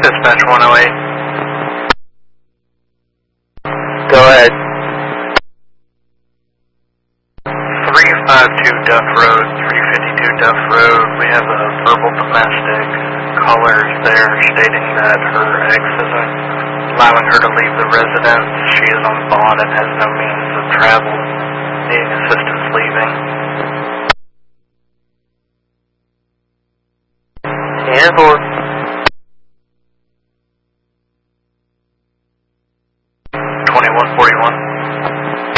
Dispatch 108. Go ahead. 352 Duff Road, 352 Duff Road. We have a verbal domestic caller there stating that her ex isn't allowing her to leave the residence. She is on bond and has no means of travel, needing assistance leaving.